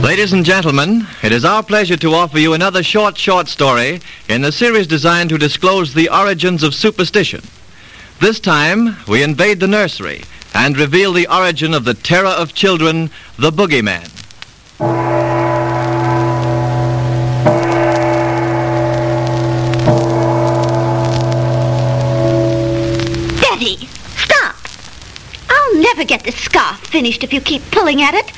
Ladies and gentlemen, it is our pleasure to offer you another short story in the series designed to disclose the origins of superstition. This time, we invade the nursery and reveal the origin of the terror of children, the boogeyman. Betty, stop! I'll never get this scarf finished if you keep pulling at it.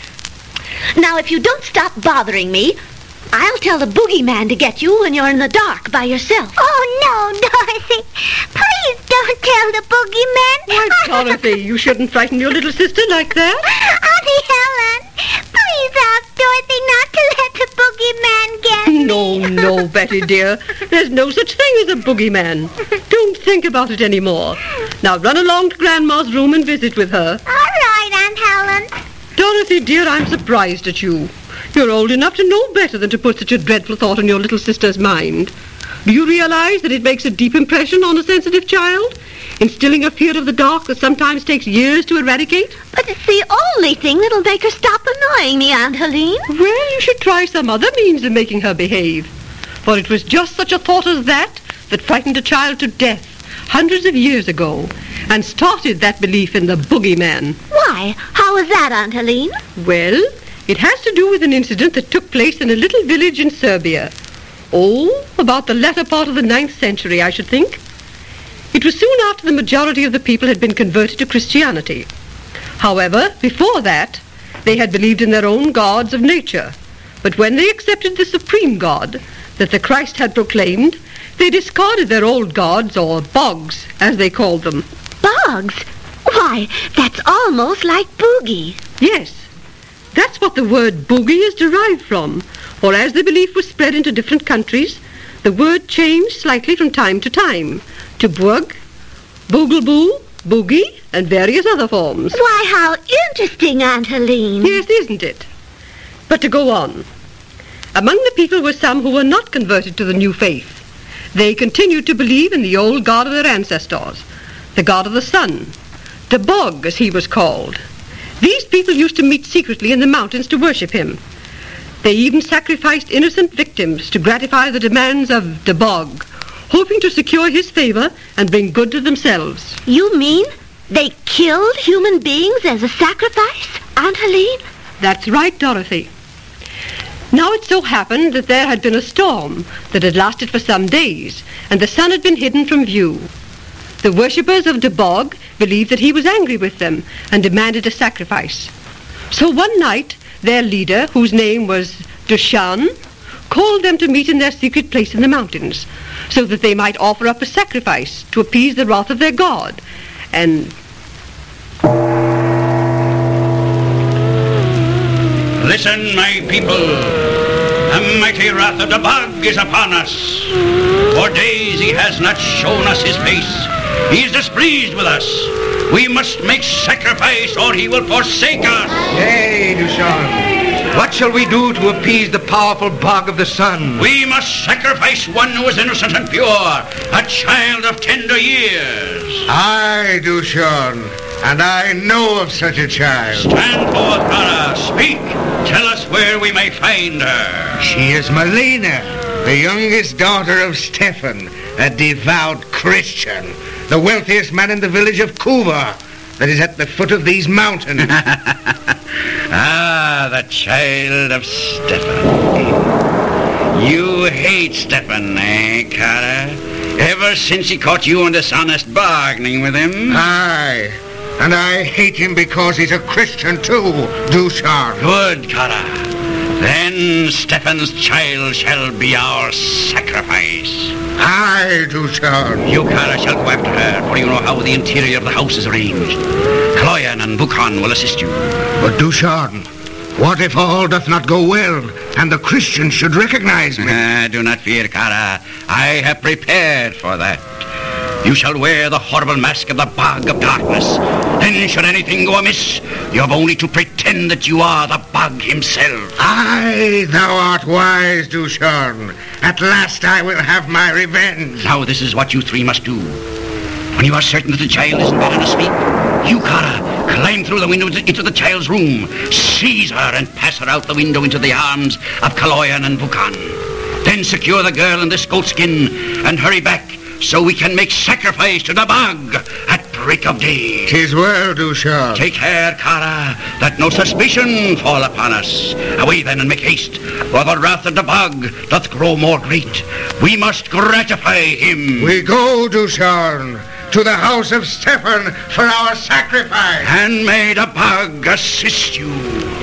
Now, if you don't stop bothering me, I'll tell the boogeyman to get you when you're in the dark by yourself. Oh, no, Dorothy. Please don't tell the boogeyman. Why, Dorothy, you shouldn't frighten your little sister like that. Auntie Helen, please ask Dorothy not to let the boogeyman get me. No, Betty, dear. There's no such thing as a boogeyman. Don't think about it anymore. Now run along to Grandma's room and visit with her. All right, Aunt Helen. Dorothy, dear, I'm surprised at you. You're old enough to know better than to put such a dreadful thought in your little sister's mind. Do you realize that it makes a deep impression on a sensitive child, instilling a fear of the dark that sometimes takes years to eradicate? But it's the only thing that'll make her stop annoying me, Aunt Helene. Well, you should try some other means of making her behave. For it was just such a thought as that frightened a child to death hundreds of years ago and started that belief in the boogeyman. Why? How was that, Aunt Helene? Well, it has to do with an incident that took place in a little village in Serbia. Oh, about the latter part of the 9th century, I should think. It was soon after the majority of the people had been converted to Christianity. However, before that, they had believed in their own gods of nature. But when they accepted the supreme God that the Christ had proclaimed, they discarded their old gods, or bogs, as they called them. Bugs? Why, that's almost like boogie. Yes, that's what the word boogie is derived from. For as the belief was spread into different countries, the word changed slightly from time to time to bug, boogleboo, boogie, and various other forms. Why, how interesting, Aunt Helene. Yes, isn't it? But to go on. Among the people were some who were not converted to the new faith. They continued to believe in the old god of their ancestors, the god of the sun, the bog, as he was called. These people used to meet secretly in the mountains to worship him. They even sacrificed innocent victims to gratify the demands of the bog, hoping to secure his favor and bring good to themselves. You mean they killed human beings as a sacrifice, Aunt Helene? That's right, Dorothy. Now it so happened that there had been a storm that had lasted for some days, and the sun had been hidden from view. The worshippers of the bog believed that he was angry with them and demanded a sacrifice. So one night, their leader, whose name was Dushan, called them to meet in their secret place in the mountains, so that they might offer up a sacrifice to appease the wrath of their god. And listen, my people. The mighty wrath of the bog is upon us. For days he has not shown us his face. He is displeased with us. We must make sacrifice or he will forsake us. Hey, Dushan, what shall we do to appease the powerful bog of the sun? We must sacrifice one who is innocent and pure, a child of tender years. Aye, Dushan, and I know of such a child. Stand forth, Kara. Speak. Tell us where we may find her. She is Malina, the youngest daughter of Stefan, a devout Christian, the wealthiest man in the village of Kuva, that is at the foot of these mountains. Ah, the child of Stefan. You hate Stefan, eh, Kara? Ever since he caught you in dishonest bargaining with him? Aye, and I hate him because he's a Christian too, Dushan. Good, Kara. Then Stefan's child shall be our sacrifice. Aye, Dushan. You, Kara, shall go after her, for you know how the interior of the house is arranged. Kloyan and Bukhan will assist you. But Dushan, what if all doth not go well, and the Christians should recognize me? Do not fear, Kara. I have prepared for that. You shall wear the horrible mask of the Bog of Darkness. Then, should anything go amiss, you have only to pretend that you are the Bog himself. Aye, thou art wise, Dushan. At last I will have my revenge. Now, this is what you three must do. When you are certain that the child is better to speak, You, Cara, climb through the window into the child's room, seize her and pass her out the window into the arms of Kaloyan and Vukan. Then secure the girl in this goatskin and hurry back so we can make sacrifice to the bug at break of day. 'Tis well, Dushan. Take care, Cara, that no suspicion fall upon us. Away then and make haste, for the wrath of the bug doth grow more great. We must gratify him. We go, Dushan, to the house of Stefan for our sacrifice. And may the bug assist you.